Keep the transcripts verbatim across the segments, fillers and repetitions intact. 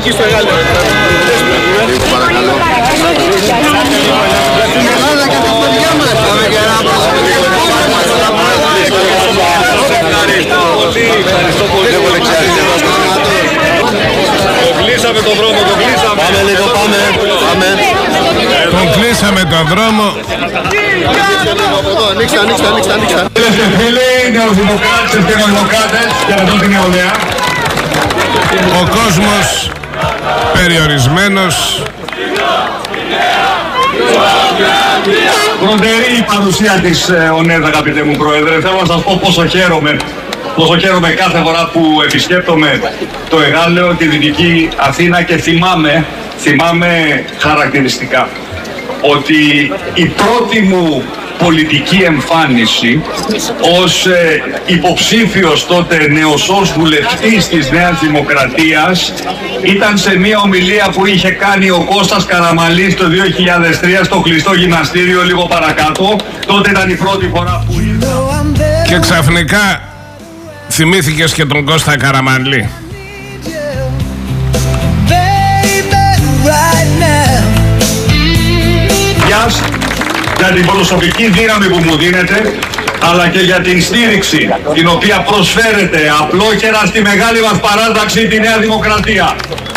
εκεί στο Εγάλιο. Παρακαλώ. Στην Ελλάδα και τα παιδιά μας. Ευχαριστώ πολύ. Το κλείσαμε τον δρόμο, το κλείσαμε. Πάμε λίγο, πάμε. Πάμε. Τον κλείσαμε τον δρόμο. Ανοίξτε, ανοίξτε, ανοίξτε, ανοίξτε. Φίλες και φίλοι, νεοδημοκράτες και νεοδημοκράτες, για να δω την νεολαία. Ο κόσμος περιορισμένος. Φροντερή η παρουσία της ΟΝΕΔ, αγαπητέ μου Πρόεδρε. Θέλω να σας πω πόσο χαίρομαι. Πόσο χαίρομαι κάθε φορά που επισκέπτομαι το Εγάλεο, τη Δυτική Αθήνα και θυμάμαι, θυμάμαι χαρακτηριστικά ότι η πρώτη μου πολιτική εμφάνιση ως ε, υποψήφιος τότε νεοσός βουλευτής της Νέας Δημοκρατίας ήταν σε μια ομιλία που είχε κάνει ο Κώστας Καραμανλής το δύο χιλιάδες τρία στο κλειστό γυμναστήριο λίγο παρακάτω. Τότε ήταν η πρώτη φορά που ήρθα. Και ξαφνικά θυμήθηκες και τον Κώστα Καραμανλή. Για την προσωπική δύναμη που μου δίνετε, αλλά και για την στήριξη την οποία προσφέρετε απλόχερα στη μεγάλη μας παράταξη, τη Νέα Δημοκρατία.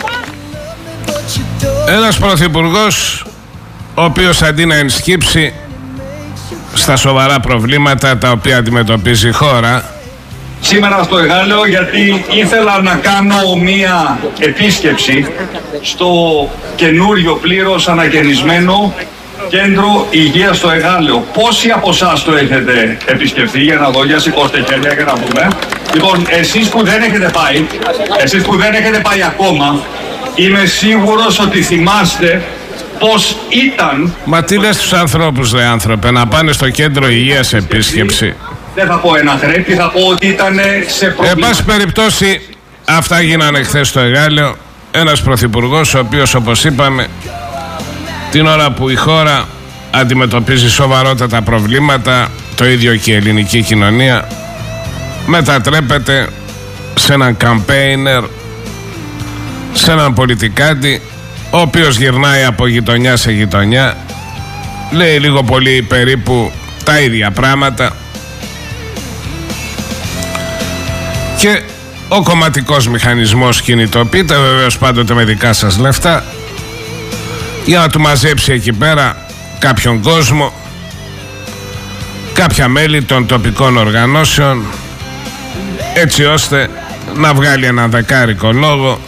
Ένας πρωθυπουργός ο οποίος αντί να ενσκύψει στα σοβαρά προβλήματα τα οποία αντιμετωπίζει η χώρα, Σήμερα στο Εγάλεο γιατί ήθελα να κάνω μία επίσκεψη στο καινούριο πλήρως ανακαινισμένο Κέντρο Υγείας στο Εγάλεο. Πόσοι από εσάς το έχετε επισκεφθεί? Για να δω, για σηκώστε χέρια για να δούμε. Λοιπόν, εσείς που δεν έχετε πάει, εσείς που δεν έχετε πάει ακόμα, είμαι σίγουρος ότι θυμάστε πώς ήταν... μα τι λες στους ανθρώπους, ρε άνθρωπε, να πάνε στο Κέντρο Υγείας επίσκεψη? Δεν θα πω ένα χρέπι, θα πω ότι ήταν σε προβλήματα. Εν πάση περιπτώσει, αυτά γίνανε χθες στο Εγάλεο. Ένας πρωθυπουργός ο οποίος, όπως είπαμε, την ώρα που η χώρα αντιμετωπίζει σοβαρότατα προβλήματα, το ίδιο και η ελληνική κοινωνία, μετατρέπεται σε έναν campaigner, σε έναν πολιτικάτη, ο οποίος γυρνάει από γειτονιά σε γειτονιά, λέει λίγο πολύ περίπου τα ίδια πράγματα και ο κομματικός μηχανισμός κινητοποιείται, βεβαίως πάντοτε με δικά σας λεφτά, για να του μαζέψει εκεί πέρα κάποιον κόσμο, κάποια μέλη των τοπικών οργανώσεων, έτσι ώστε να βγάλει ένα δεκάρικο λόγο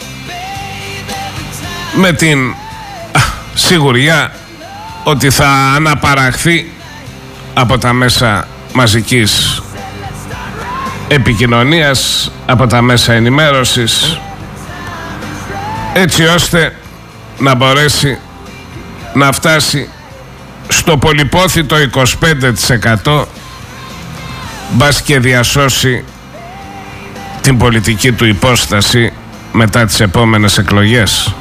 με την α, σιγουριά ότι θα αναπαραχθεί από τα μέσα μαζικής επικοινωνίας, από τα μέσα ενημέρωσης, έτσι ώστε να μπορέσει να φτάσει στο πολυπόθητο είκοσι πέντε τοις εκατό, μπας και διασώσει την πολιτική του υπόσταση μετά τις επόμενες εκλογές.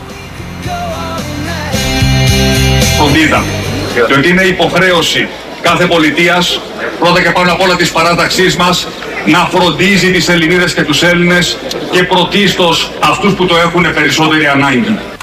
Φροντίδα. Και ότι είναι υποχρέωση κάθε πολιτείας, πρώτα και πάνω απ' όλα της παράταξής μας, να φροντίζει τις Ελληνίδες και τους Έλληνες και πρωτίστως αυτούς που το έχουν περισσότερη ανάγκη.